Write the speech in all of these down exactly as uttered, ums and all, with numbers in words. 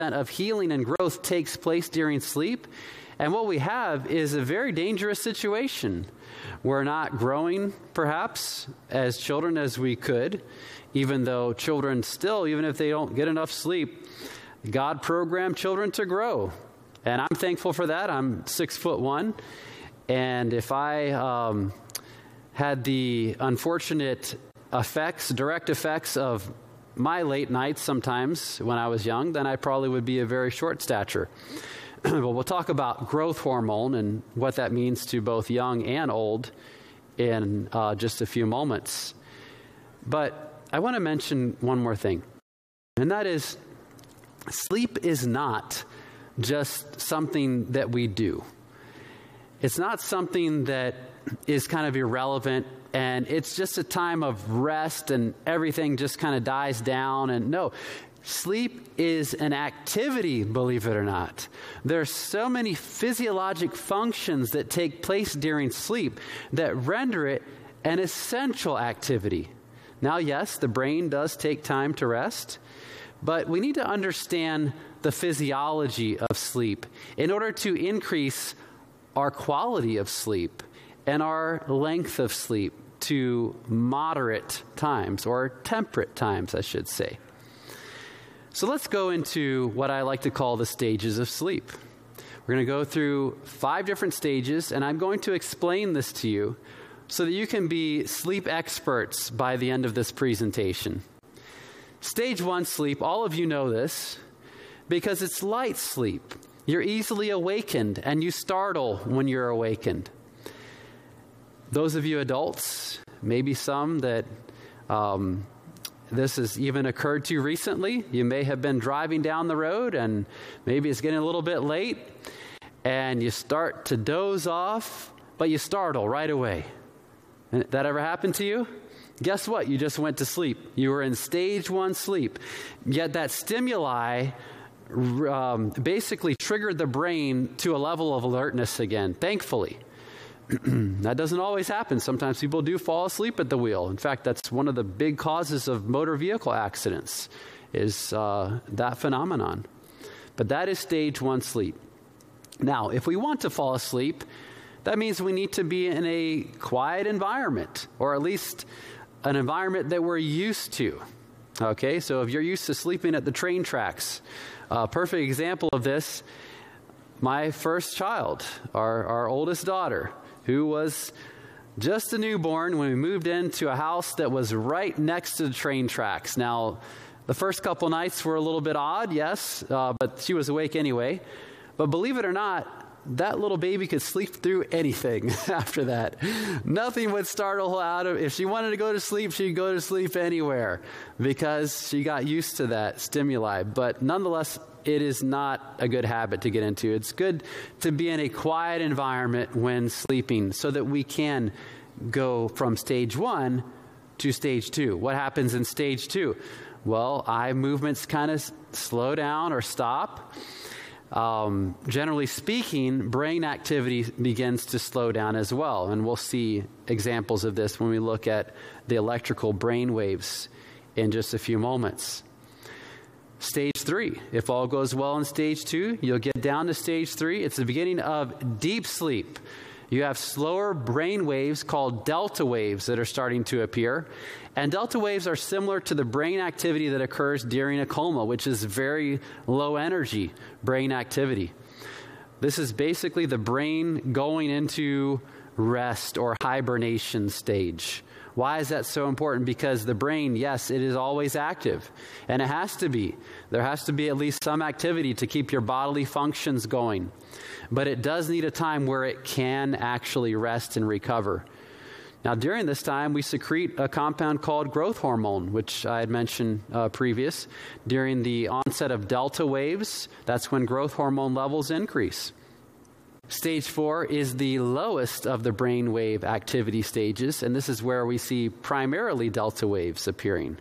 of healing and growth takes place during sleep. And what we have is a very dangerous situation. We're not growing, perhaps, as children as we could, even though children still, even if they don't get enough sleep, God programmed children to grow. And I'm thankful for that. I'm six foot one. And if I um, had the unfortunate effects, direct effects of my late nights sometimes when I was young, then I probably would be a very short stature. Well, we'll talk about growth hormone and what that means to both young and old in uh, just a few moments. But I want to mention one more thing, and that is sleep is not just something that we do. It's not something that is kind of irrelevant and it's just a time of rest and everything just kind of dies down. And no, sleep is an activity, believe it or not. There are so many physiologic functions that take place during sleep that render it an essential activity. Now, yes, the brain does take time to rest, but we need to understand the physiology of sleep in order to increase our quality of sleep and our length of sleep to moderate times, or temperate times, I should say. So let's go into what I like to call the stages of sleep. We're going to go through five different stages, and I'm going to explain this to you so that you can be sleep experts by the end of this presentation. Stage one sleep, all of you know this, because it's light sleep. You're easily awakened, and you startle when you're awakened. Those of you adults, maybe some that um, this has even occurred to recently, you may have been driving down the road and maybe it's getting a little bit late and you start to doze off, but you startle right away. That ever happened to you? Guess what? You just went to sleep. You were in stage one sleep. Yet that stimuli um, basically triggered the brain to a level of alertness again, thankfully. That doesn't always happen. Sometimes people do fall asleep at the wheel. In fact, that's one of the big causes of motor vehicle accidents is uh, that phenomenon. But that is stage one sleep. Now, if we want to fall asleep, that means we need to be in a quiet environment, or at least an environment that we're used to. Okay, so if you're used to sleeping at the train tracks, a perfect example of this, my first child, our, our oldest daughter, who was just a newborn when we moved into a house that was right next to the train tracks. Now, the first couple nights were a little bit odd, yes, uh, but she was awake anyway. But believe it or not, that little baby could sleep through anything after that. Nothing would startle her out of, if she wanted to go to sleep, she'd go to sleep anywhere because she got used to that stimuli. But nonetheless, it is not a good habit to get into. It's good to be in a quiet environment when sleeping so that we can go from stage one to stage two. What happens in stage two? Well, eye movements kind of slow down or stop. Um, generally speaking, brain activity begins to slow down as well. And we'll see examples of this when we look at the electrical brain waves in just a few moments. Stage three. If all goes well in stage two, you'll get down to stage three. It's the beginning of deep sleep. You have slower brain waves called delta waves that are starting to appear. And delta waves are similar to the brain activity that occurs during a coma, which is very low energy brain activity. This is basically the brain going into rest or hibernation stage. Why is that so important? Because the brain, yes, it is always active, and it has to be. There has to be at least some activity to keep your bodily functions going. But it does need a time where it can actually rest and recover. Now, during this time, we secrete a compound called growth hormone, which I had mentioned uh, previous. During the onset of delta waves, that's when growth hormone levels increase. Stage four is the lowest of the brainwave activity stages, and this is where we see primarily delta waves appearing.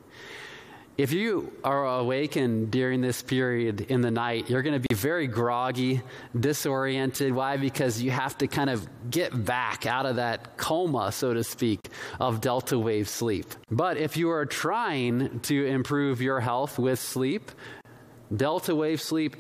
If you are awakened during this period in the night, you're going to be very groggy, disoriented. Why? Because you have to kind of get back out of that coma, so to speak, of delta wave sleep. But if you are trying to improve your health with sleep, Delta wave sleep